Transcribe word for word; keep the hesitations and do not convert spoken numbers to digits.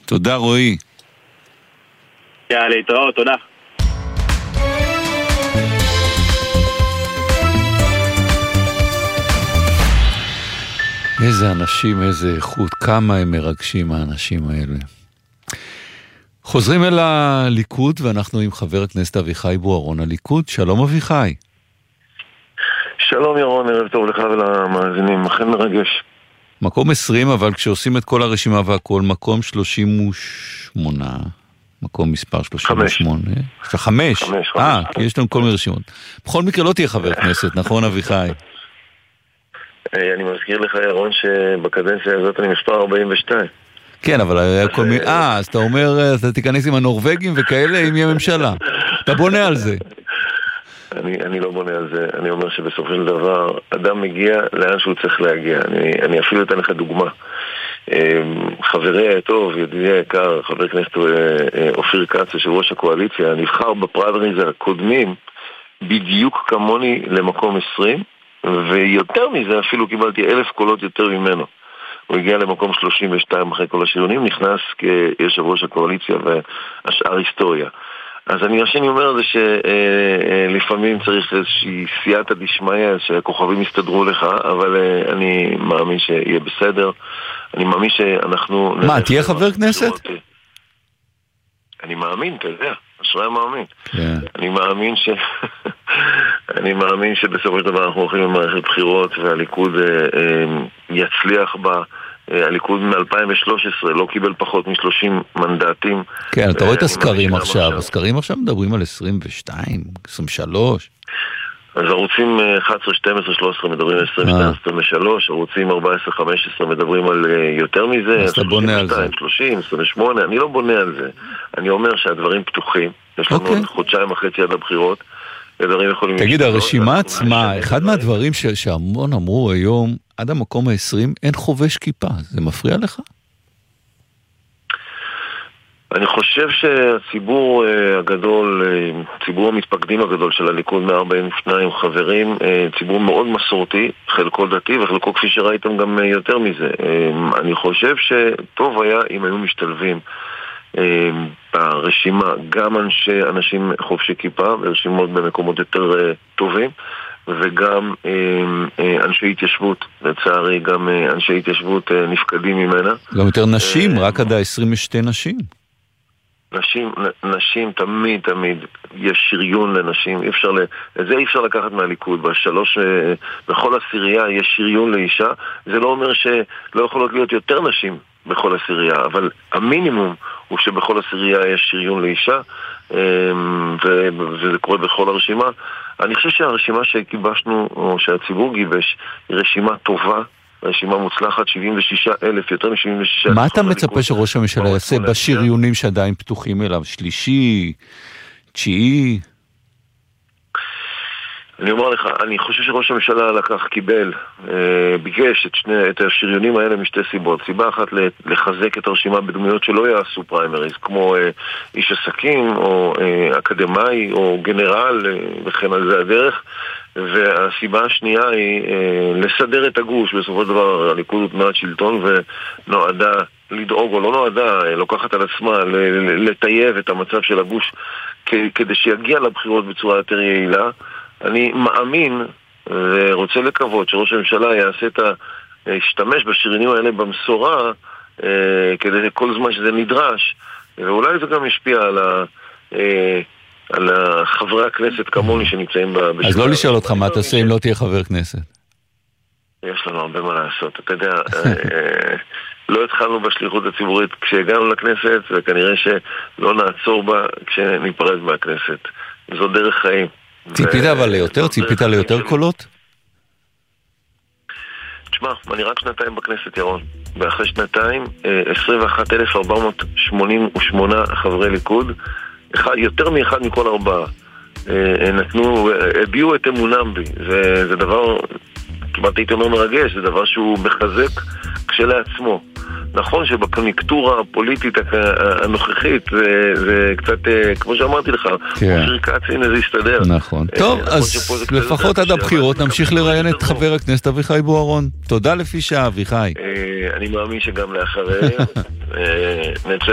תודה רועי. יאללה, להתראות, תודה. איזה אנשים, איזה איכות, כמה הם מרגשים האנשים האלה. חוזרים אל הליכוד, ואנחנו עם חבר הכנסת אביחי בוארון הליכוד. שלום אביחי. שלום ירון, ערב טוב לך ולמאזינים, אכן מרגש. מקום עשרים, אבל כשעושים את כל הרשימה והכל, מקום שלושים ושמונה, מקום מספר שלושים ושמונה. חמש. חמש, חמש. אה, כי יש לנו כל מיני רשימות. בכל מקרה לא תהיה חבר כנסת, נכון אביחי? אני מזכיר לך ירון שבקדנציה הזאת אני מספר ארבעים ושתיים. כן, אבל היה כל מיני... אה, אז אתה אומר, אתה תיכנס עם הנורווגים וכאלה, אם יהיה ממשלה. אתה בונה על זה. אני, אני לא בונה על זה. אני אומר שבסופו של דבר, אדם מגיע לאן שהוא צריך להגיע. אני, אני אפילו אתן לך דוגמה. חברי הטוב, ידידי היקר, חבר כנסת אופיר כץ, יושב ראש הקואליציה, נבחר בפריימריז הקודמים, בדיוק כמוני למקום עשרים, ויותר מזה אפילו קיבלתי אלף קולות יותר ממנו. הוא הגיע למקום שלושים ושתיים אחרי כל השריונים, נכנס כיושב ראש הקואליציה והשאר היסטוריה. אז אני השני אומר זה שלפעמים צריך איזושהי סייעתא דשמיא שהכוכבים יסתדרו לך, אבל אני מאמין שיהיה בסדר. אני מאמין שאנחנו... מה, תהיה חבר כנסת? אני מאמין, אתה יודע, אשרי מאמין. אני מאמין ש... אני מאמין שבסופו של דבר אנחנו הולכים למערכת בחירות והליכוד יצליח בה. הליכוד מ-אלפיים ושלוש עשרה לא קיבל פחות מ-שלושים מנדטים. כן, אתה רואה את הסקרים עכשיו. הסקרים עכשיו מדברים על עשרים ושתיים, עשרים ושלוש. אז ערוצים אחת עשרה, שתים עשרה, שלוש עשרה מדברים על עשרים ושתיים, עשרים ושלוש, ערוצים ארבע עשרה, חמש עשרה מדברים על יותר מזה, אז אתה בונה על זה. שלושים, עשרים ושמונה, אני לא בונה על זה. אני אומר שהדברים פתוחים, יש לנו עוד חודשיים וחצי עד הבחירות, תגיד, הרשימה עצמה, אחד מהדברים שהמון אמרו היום, עד המקום ה-עשרים, אין חובש כיפה, זה מפריע לך? אני חושב שהציבור הגדול, ציבור המתפקדים הגדול של הליכוד, מאה ארבעים ושניים חברים, ציבור מאוד מסורתי, חלקו דתי וחלקו כפי שראיתם גם יותר מזה. אני חושב שטוב היה אם היו משתלבים ברשימה גם אנשי, אנשים חובשי כיפה ברשימות במקומות יותר טובים, וגם אנשי התיישבות. לצערי גם אנשי התיישבות נפקדים ממנה. גם יותר נשים, רק עד ה-עשרים ושתיים נשים. נשים, נשים תמיד תמיד יש שריון לנשים, אי אפשר, את זה אי אפשר לקחת מהליכוד. בשלוש, בכל עשירייה יש שריון לאישה. זה לא אומר שלא יכולות להיות יותר נשים בכל עשירייה, אבל המינימום הוא שבכל עשירייה יש שריון לאישה, וזה קורה בכל הרשימה. אני חושב שהרשימה שקיבשנו, או שהציבור גיבש, היא רשימה טובה, רשימה מוצלחת, שבעים ושישה אלף, יותר מ-שבעים ושישה אלף. מה אתה מצפה שראש הממשלה יעשה בשריונים שעדיין פתוחים אליו? שלישי, תשיעי? אני אומר לך, אני חושב שראש הממשלה לקח, קיבל, אה, ביקש את, שני, את השריונים האלה משתי סיבות. סיבה אחת לחזק את הרשימה בדמויות שלא יעשו פריימריז, כמו אה, איש עסקים, או אה, אקדמאי, או גנרל, אה, וכן על זה הדרך. והסיבה השנייה היא אה, לסדר את הגוש. בסופו של דבר הליכוד הוא תנועת שלטון ונועדה לדאוג, או לא נועדה, לוקחת על עצמה לטייב את המצב של הגוש כדי שיגיע לבחירות בצורה יותר יעילה. אני מאמין ורוצה לקוות שראש הממשלה יעשה את ה... ישתמש בשריונים האלה במסורה אה, כדי כל זמן שזה נדרש, ואולי זה גם ישפיע על ה... אה, על חברי הכנסת כמוני שנמצאים בשביל... אז לא לשאול אותך מה תעשה אם לא תהיה חבר כנסת. יש לנו הרבה מה לעשות. אתה יודע, לא התחלנו בשליחות הציבורית כשהגענו לכנסת, וכנראה שלא נעצור בה כשניפרד מהכנסת. זו דרך חיים. ציפית אבל ליותר? ציפית ליותר קולות? תשמע, אני רק שנתיים בכנסת, ירון. ואחרי שנתיים, עשרים ואחת אלף ארבע מאות שמונים ושמונה חברי ליכוד, אחד, יותר מאחד מכל ארבעה, נתנו, הביאו את אמונם בי. זה, זה דבר, כמעט הייתי אומר מרגש, זה דבר שהוא מחזק כשלעצמו. נכון שבקונקטורה הפוליטית הנוכחית זה, זה קצת, כמו שאמרתי לך, אופיר כץ, הנה זה יסתדר. נכון. טוב, אז לפחות עד הבחירות נמשיך לראיין את חבר הכנסת אביחי בוארון. תודה לפי שעה, אביחי. אני מאמין שגם לאחריהם נצא